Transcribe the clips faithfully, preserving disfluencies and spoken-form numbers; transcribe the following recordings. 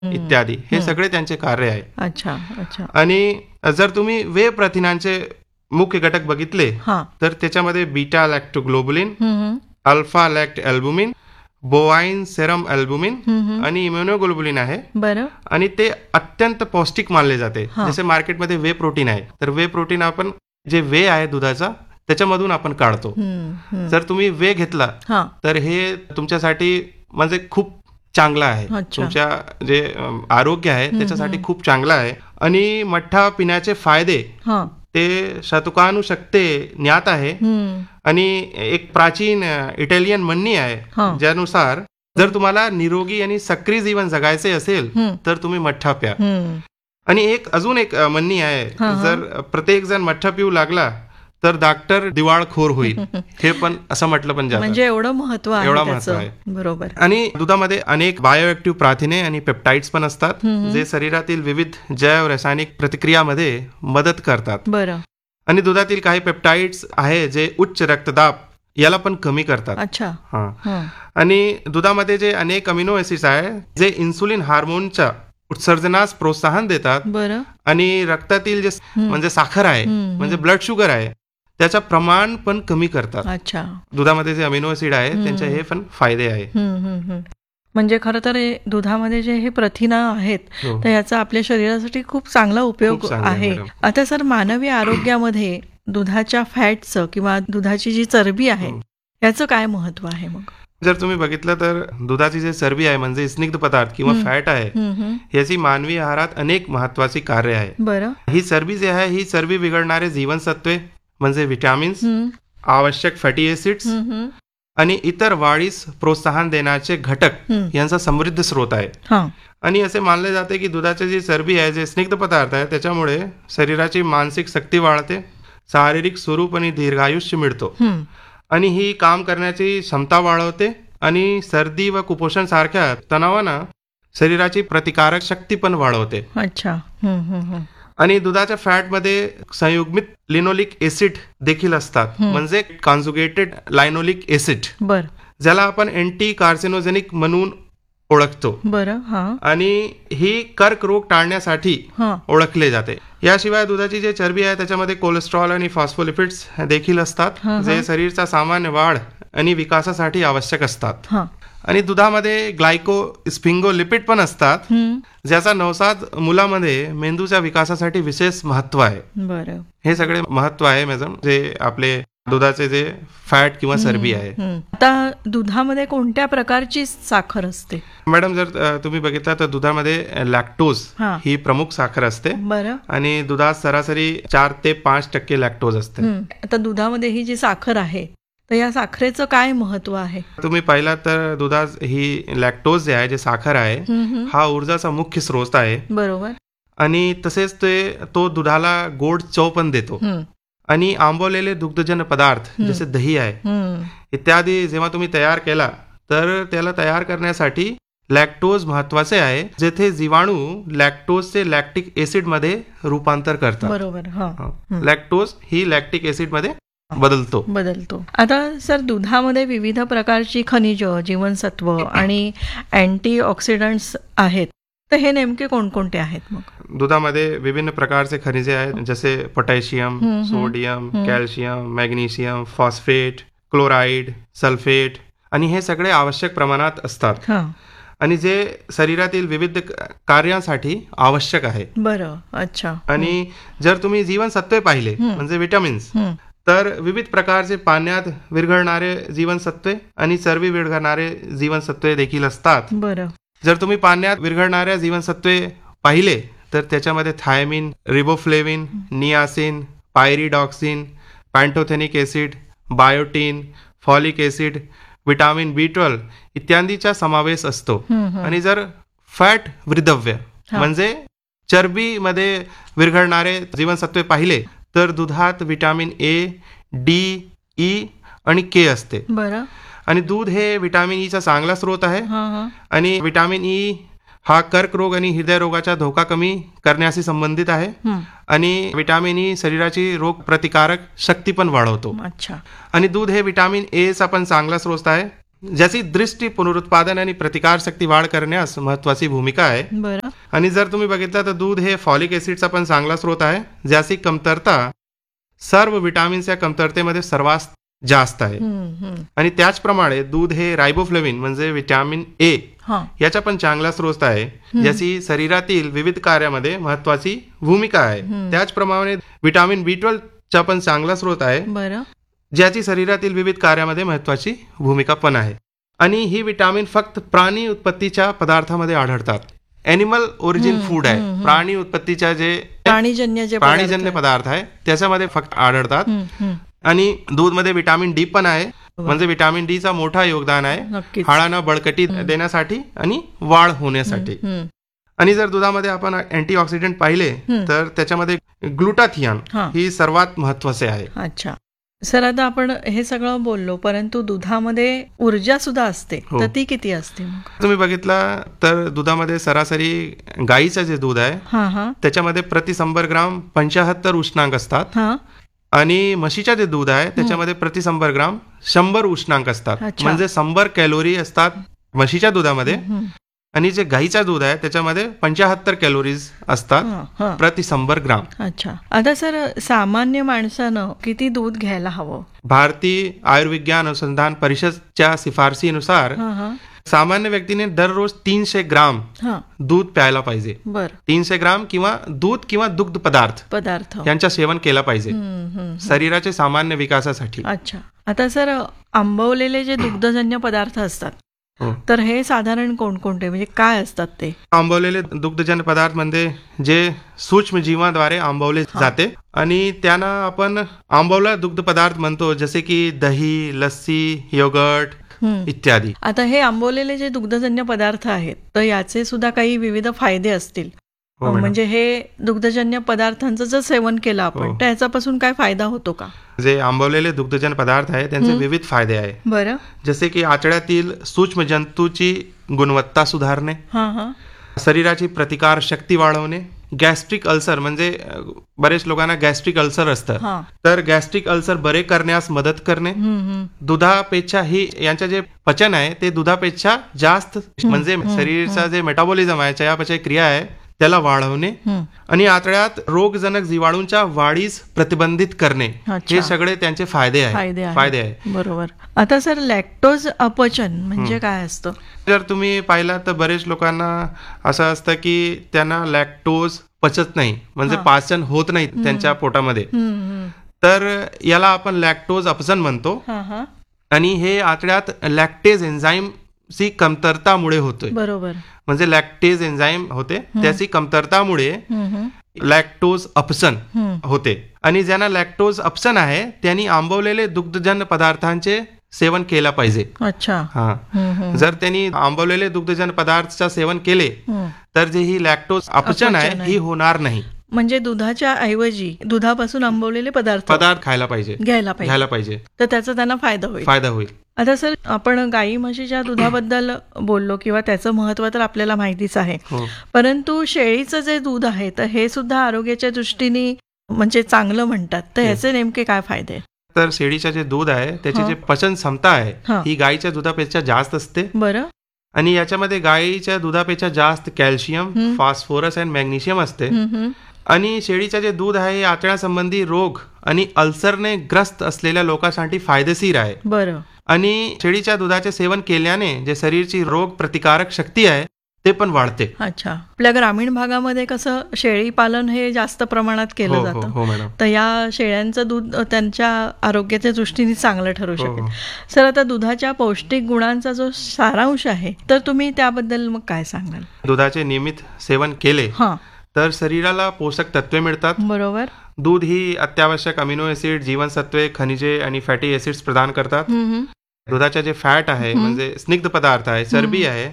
इत्यादी हे सगळे त्यांचे कार्य आहे. अच्छा अच्छा. आणि जर तुम्ही वे प्रथिनांचे मुख्य घटक बघितले तर त्याच्यामध्ये beta लॅक्टोग्लोबुलिन, alpha लॅक्ट albumin, bovine serum albumin आणि इम्युनोग्लोबुलिन आहे. बरं. आणि ते अत्यंत पौष्टिक मानले जाते. जसे मार्केटमध्ये वे प्रोटीन आहे तर वे प्रोटीन आपण जे वे आहे दुधाचा त्याच्यामधून आपण काढतो. जर तुम्ही वे घेतला तर हे तुमच्यासाठी म्हणजे खूप चांगला आहे. तुमच्या जे आरोग्य आहे त्याच्यासाठी खूप चांगला आहे. आणि मठ्ठा पिण्याचे फायदे ते शतकानुशक्ते ज्ञात आहे. आणि एक प्राचीन इटालियन म्हणणी आहे ज्यानुसार जर तुम्हाला निरोगी आणि सक्रिय जीवन जगायचे असेल तर तुम्ही मठ्ठा प्या. आणि एक अजून एक म्हणणी आहे, जर प्रत्येक जण मठ्ठा पिऊ लागला तर डॉक्टर दिवाळखोर होईल. हे पण असं म्हटलं पण जातं. म्हणजे एवढं महत्व आहे. एवढं महत्व आहे. बरोबर. आणि दुधामध्ये अनेक बायोएक्टिव्ह प्रथिने आणि पेप्टाइड्स पण असतात जे शरीरातील विविध जैव रासायनिक प्रतिक्रियामध्ये मदत करतात. बरं. आणि दुधातील काही पेप्टाइड्स आहे जे उच्च रक्तदाब याला पण कमी करतात. अच्छा. हा. आणि दुधामध्ये जे अनेक अमिनो ऍसिड्स आहे जे इन्सुलिन हार्मोनच्या उत्सर्जनास प्रोत्साहन देतात. बरं. आणि रक्तातील जे म्हणजे साखर आहे म्हणजे ब्लड शुगर आहे त्याचं प्रमाण पण कमी करतात. अच्छा. दुधामध्ये जे अमिनो ऍसिड आहे त्यांचे हे पण फायदे आहे. म्हणजे खरं तर दुधामध्ये जे हे प्रथिना आहेत तर याचा आपल्या शरीरासाठी खूप चांगला उपयोग आहे. आता सर, मानवी आरोग्यामध्ये दुधाच्या फॅटचं किंवा दुधाची जी चरबी आहे याचं काय महत्व आहे मग? जर तुम्ही बघितलं तर दुधाची जे चरबी आहे म्हणजे स्निग्ध पदार्थ किंवा फॅट आहे याची मानवी आहारात अनेक महत्वाची कार्य आहे. बरं. ही चरबी जी आहे ही चरबी बिघडणारे जीवनसत्वे म्हणजे विटॅमिन्स, आवश्यक फॅटी ऍसिड्स आणि इतर वाढीस प्रोत्साहन देण्याचे घटक यांचा समृद्ध स्रोत आहे. आणि असे मानले जाते की दुधाची जी चरबी आहे जे स्निग्ध पदार्थ आहे त्याच्यामुळे शरीराची मानसिक शक्ती वाढते, शारीरिक स्वरूप आणि दीर्घायुष्य मिळतो आणि ही काम करण्याची क्षमता वाढवते आणि सर्दी व कुपोषण सारख्या तणावानं शरीराची प्रतिकारक शक्ती पण वाढवते. अच्छा. आणि दुधाच्या फॅटमध्ये संयुग्मित लिनोलिक ऍसिड देखील असतात म्हणजे कॉन्जुगेटेड लायनोलिक ऍसिड, ज्याला आपण अँटी कार्सिनोजेनिक म्हणून ओळखतो. बरं. आणि ही कर्करोग टाळण्यासाठी ओळखले जाते. याशिवाय दुधाची जे चरबी आहे त्याच्यामध्ये कोलेस्ट्रॉल आणि फॉस्फोलिपिड्स देखील असतात जे शरीराचा सामान्य वाढ आणि विकासासाठी आवश्यक असतात. आणि दुधामध्ये ग्लायको स्फिंगोलिपिड पण असतात ज्याचा नवजात मुलामध्ये मेंदूच्या विकासासाठी विशेष महत्व आहे. बरं. हे सगळे महत्व आहे मॅडम जे आपले दुधाचे जे फॅट किंवा चरबी आहे. आता दुधामध्ये कोणत्या प्रकारची साखर असते? मॅडम, जर तुम्ही बघितलं तर दुधामध्ये लॅक्टोज ही प्रमुख साखर असते. बरं. आणि दुधात सरासरी चार ते पाच टक्के लॅक्टोज असते. आता दुधामध्ये ही जी साखर आहे तर या साखरेचं काय महत्व आहे? तुम्ही पाहिला तर दुधात ही लॅक्टोज जे आहे जे साखर आहे हा ऊर्जाचा मुख्य स्रोत आहे. बरोबर. आणि तसेच ते तो दुधाला गोड चव पण देतो. आणि आंबवलेले दुग्धजन्य पदार्थ जसे दही आहे इत्यादी जेव्हा तुम्ही तयार केला तर त्याला तयार करण्यासाठी लॅक्टोज महत्वाचे आहे, जेथे जीवाणू लॅक्टोजचे लॅक्टिक ऍसिड मध्ये रूपांतर करतात. बरोबर. लॅक्टोज ही लॅक्टिक ऍसिड मध्ये बदलतो बदलतो आता सर, दुधामध्ये विविध प्रकारची खनिज, जीवनसत्व आणि अँटी ऑक्सिडंट्स आहेत तर हे नेमके कोणकोणते आहेत मग? दुधामध्ये विभिन्न प्रकारचे खनिजे आहेत जसे potassium, sodium, calcium, magnesium, phosphate, chloride, sulphate आणि हे सगळे आवश्यक प्रमाणात असतात आणि जे शरीरातील विविध कार्यांसाठी आवश्यक आहे. बरं. अच्छा. आणि जर तुम्ही जीवनसत्वे पाहिले म्हणजे विटॅमिन्स तर विविध प्रकारचे पाण्यात विरघळणारे जीवनसत्वे आणि चरबी विरघळणारे जीवनसत्वे देखील असतात. बरं. जर तुम्ही पाण्यात विरघळणाऱ्या जीवनसत्वे पाहिले तर त्याच्यामध्ये thiamine, riboflavin, niacin, pyridoxine, पॅन्टोथेनिक acid, biotin, folic acid, vitamin बी ट्वेल्व इत्यादीचा समावेश असतो. आणि जर फॅट वृद्धव्य म्हणजे चरबीमध्ये विरघळणारे जीवनसत्वे पाहिले तर दुधात विटामिन ए, डी, ई आणि के असते. बरं. आणि दूध हे विटामिन ईचा चांगला स्रोत आहे. आणि विटामिन ई हा कर्करोग आणि हृदयरोगाचा धोका कमी करण्याशी संबंधित आहे. आणि विटामिन ई शरीराची रोग प्रतिकारक शक्ती पण वाढवतो. अच्छा. आणि दूध हे विटामिन ए चा पण चांगला स्रोत आहे ज्याची दृष्टी पुनरुत्पादन आणि प्रतिकारशक्ती वाढ करण्यास महत्वाची भूमिका आहे. बरं. आणि जर तुम्ही बघितलं तर दूध हे फॉलिक ऍसिडचा पण चांगला स्रोत आहे, ज्याची कमतरता सर्व विटामिन्सच्या कमतरतेमध्ये सर्वात जास्त आहे. आणि त्याचप्रमाणे दूध हे रायबोफ्लेविन म्हणजे विटॅमिन ए याचा पण चांगला स्रोत आहे, ज्याची शरीरातील विविध कार्यामध्ये महत्वाची भूमिका आहे. त्याचप्रमाणे विटॅमिन बी ट्वेल्व चा पण चांगला स्रोत आहे, ज्याची शरीरातील विविध कार्यामध्ये महत्वाची भूमिका पण आहे. आणि ही विटॅमिन फक्त प्राणी उत्पत्तीच्या पदार्थामध्ये आढळतात. एनिमल ओरिजिन फूड आहे, प्राणी उत्पत्तीच्या जे प्राणीजन्य जे प्राणीजन्य पदार्थ आहे त्याच्यामध्ये फक्त आढळतात. आणि दूध मध्ये विटॅमिन डी पण आहे, म्हणजे विटॅमिन डी चा मोठा योगदान आहे हाडांना बळकटी देण्यासाठी आणि वाढ होण्यासाठी. आणि जर दुधामध्ये आपण अँटीऑक्सिडंट पाहिले तर त्याच्यामध्ये ग्लुटाथियन ही सर्वात महत्वाचे आहे. अच्छा सर, आता आपण हे सगळं बोललो, परंतु दुधामध्ये ऊर्जा सुद्धा असते, तर ती किती असते? तुम्ही बघितलं तर दुधामध्ये सरासरी गाईचं जे दूध आहे त्याच्यामध्ये प्रति शंभर ग्राम पंचाहत्तर उष्णांक असतात. आणि म्हशीचं जे दूध आहे त्याच्यामध्ये प्रति शंभर ग्राम शंभर उष्णांक असतात, म्हणजे शंभर कॅलोरी असतात म्हशीच्या दुधामध्ये. आणि जे गाईचं दूध आहे त्याच्यामध्ये पंचाहत्तर कॅलोरीज असतात प्रति शंभर ग्राम. अच्छा, आता सर सामान्य माणसानं किती दूध घ्यायला हवं? भारतीय आयुर्विज्ञान अनुसंधान परिषदच्या शिफारसीनुसार सामान्य व्यक्तीने दररोज तीनशे ग्राम दूध प्यायला पाहिजे. तीनशे ग्राम किंवा दूध किंवा दुग्ध पदार्थ पदार्थ यांचं सेवन केलं पाहिजे शरीराच्या सामान्य विकासासाठी. अच्छा, आता सर आंबवलेले जे दुग्धजन्य पदार्थ असतात तर हे साधारण कोणकोणते, म्हणजे काय असतात ते? आंबवलेले दुग्धजन्य पदार्थ म्हणजे जे सूक्ष्म जीवाद्वारे आंबवले जाते आणि त्यांना आपण आंबवला दुग्ध पदार्थ म्हणतो, जसे की दही, लस्सी, योगर्ट इत्यादी. आता हे आंबवलेले जे दुग्धजन्य पदार्थ आहेत तर याचे सुद्धा काही विविध फायदे असतील, म्हणजे हे दुग्धजन्य पदार्थांचं जर सेवन केलं आपण तर याच्यापासून काय फायदा होतो का? जे आंबवलेले दुग्धजन्य पदार्थ आहे त्यांचे विविध फायदे आहे. बरं. जसे की आतड्यातील सूक्ष्म जंतूची गुणवत्ता सुधारणे, शरीराची प्रतिकार शक्ती वाढवणे, गॅस्ट्रिक अल्सर म्हणजे बरेच लोकांना गॅस्ट्रिक अल्सर असतं, तर गॅस्ट्रिक अल्सर बरे करण्यास मदत करणे, दुधापेक्षा ही यांचे जे पचन आहे ते दुधापेक्षा जास्त म्हणजे शरीराचा जे मेटाबॉलिझम आहे चयापचय क्रिया आहे त्याला वाढवणे आणि आतड्यात रोगजनक जीवाणूंच्या वाढीस प्रतिबंधित करणे, हे सगळे त्यांचे फायदे आहे फायदे आहे बरोबर. आता सर लॅक्टोज अपचन म्हणजे काय असतं? जर तुम्ही पाहिलं तर बरेच लोकांना असं असतं की त्यांना लॅक्टोज पचत नाही, म्हणजे पाचन होत नाही त्यांच्या पोटामध्ये, तर याला आपण लॅक्टोज अपचन म्हणतो. आणि हे आतड्यात लॅक्टेज एन्झाईम ची कमतरतामुळे होतोय. बरोबर. म्हणजे लॅक्टेज एन्झाईम होते, त्याची कमतरतामुळे लॅक्टोज अपचन होते. आणि ज्यांना लॅक्टोज अपचन आहे त्यांनी आंबवलेले दुग्धजन्य पदार्थांचे सेवन केला पाहिजे. अच्छा. हा, जर त्यांनी आंबवलेले दुग्धजन्य पदार्थाचं सेवन केले तर जे ही लॅक्टोज अपचन आहे ही होणार नाही. म्हणजे दुधाच्या ऐवजी दुधापासून आंबवलेले पदार्थ पदार्थ खायला पाहिजे, घ्यायला पाहिजे घ्यायला पाहिजे तर त्याचा त्यांना फायदा होईल फायदा होईल आता सर आपण गाई म्हशीच्या दुधाबद्दल बोललो किंवा त्याचं महत्व तर आपल्याला माहितीच आहे, परंतु शेळीचं जे दूध आहे तर हे सुद्धा आरोग्याच्या दृष्टीने म्हणजे चांगलं म्हणतात, तर ह्याचे नेमके काय फायदे? तर शेळीचं जे दूध आहे त्याची जे पचन क्षमता आहे ही गाईच्या दुधापेक्षा जास्त असते. बरं. आणि याच्यामध्ये गाईच्या दुधापेक्षा जास्त कॅल्शियम, फॉस्फोरस आणि मॅग्नेशियम असते. आणि शेळीचं जे दूध आहे हे आतड्यासंबंधी रोग आणि अल्सरने ग्रस्त असलेल्या लोकांसाठी फायदेशीर आहे. बरं. आणि शेळीच्या दुधाचे सेवन केल्याने जे शरीरची रोग प्रतिकारक शक्ती आहे ते पण वाढते. अच्छा. आपल्या ग्रामीण भागामध्ये कसं शेळी पालन हे जास्त प्रमाणात केलं जातं, तर या शेळ्यांचं दूध त्यांच्या आरोग्याच्या दृष्टीने चांगलं ठरू शकेल. सर आता दुधाच्या पौष्टिक गुणांचा जो सारांश आहे तर तुम्ही त्याबद्दल मग काय सांगाल? दुधाचे नियमित सेवन केले तर शरीराला पोषक तत्वे मिळतात. बरोबर. दूध ही अत्यावश्यक अमिनो ऍसिड, जीवनसत्वे, खनिजे आणि फॅटी ऍसिड्स प्रदान करतात. दुधाचे जे फॅट आहे म्हणजे स्निग्ध पदार्थ आहे, चरबी आहे,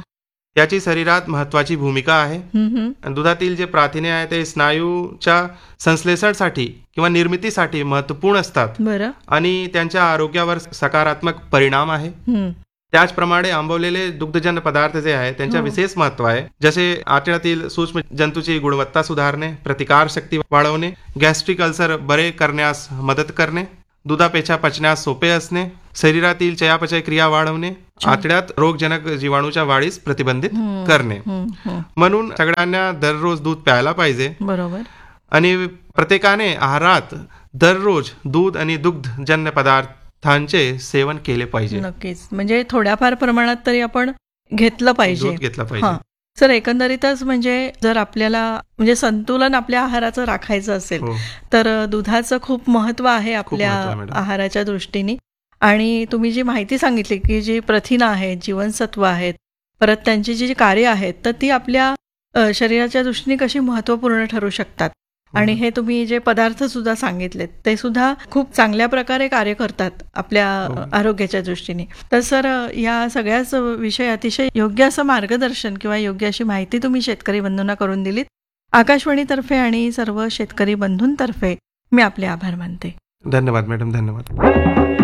याची शरीरात महत्वाची भूमिका आहे. दुधातील जे प्रथिने आहे ते स्नायूच्या संश्लेषणासाठी किंवा निर्मितीसाठी महत्वपूर्ण असतात आणि त्यांच्या आरोग्यावर सकारात्मक परिणाम आहे. त्याचप्रमाणे आंबवलेले दुग्धजन्य पदार्थ जे आहे त्यांच्या विशेष महत्व आहे, जसे आतड्यातील सूक्ष्म जंतूची गुणवत्ता सुधारणे, प्रतिकार शक्ती वाढवणे, गॅस्ट्रिक अल्सर बरे करण्यास मदत करणे, दुधापेक्षा पचण्यास सोपे असणे, शरीरातील चयापचय क्रिया वाढवणे, आतड्यात रोगजनक जीवाणूच्या वाढीस प्रतिबंधित करणे. म्हणून सगळ्यांना दररोज दूध प्यायला पाहिजे. बरोबर. आणि प्रत्येकाने आहारात दररोज दूध आणि दुग्धजन्य पदार्थांचे सेवन केले पाहिजे. नक्कीच. म्हणजे थोड्याफार प्रमाणात तरी आपण घेतलं पाहिजे. दूध घेतलं पाहिजे. सर, एकंदरीतच म्हणजे जर आपल्याला म्हणजे संतुलन आपल्या आहाराचं राखायचं असेल तर दुधाचं खूप महत्व आहे आपल्या आहाराच्या दृष्टीने. आणि तुम्ही जी माहिती सांगितली की जी प्रथिनं आहेत, जीवनसत्व आहेत, परत त्यांची जी कार्य आहेत, तर ती आपल्या शरीराच्या दृष्टीने कशी महत्वपूर्ण ठरू शकतात. आणि हे तुम्ही जे पदार्थ सुद्धा सांगितलेत ते सुद्धा खूप चांगल्या प्रकारे कार्य करतात आपल्या आरोग्याच्या दृष्टीने. तर सर, या सगळ्याच विषय अतिशय योग्य असं मार्गदर्शन किंवा योग्य अशी माहिती तुम्ही शेतकरी बंधूंना करून दिलीत. आकाशवाणीतर्फे आणि सर्व शेतकरी बंधूंतर्फे मी आपले आभार मानते. धन्यवाद मॅडम. धन्यवाद.